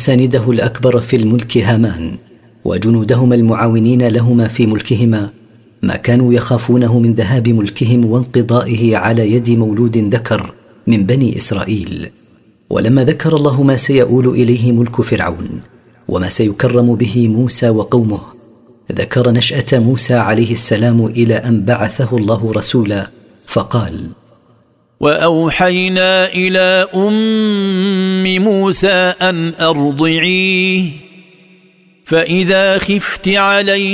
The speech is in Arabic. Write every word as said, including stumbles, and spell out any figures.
سانده الأكبر في الملك هامان وجنودهما المعاونين لهما في ملكهما ما كانوا يخافونه من ذهاب ملكهم وانقضائه على يد مولود ذكر من بني إسرائيل. ولما ذكر الله ما سيؤول إليه ملك فرعون وما سيكرم به موسى وقومه، ذكر نشأة موسى عليه السلام إلى أن بعثه الله رسولا فقال: وأوحينا إلى أم موسى أن أرضعيه فإذا خفت عليه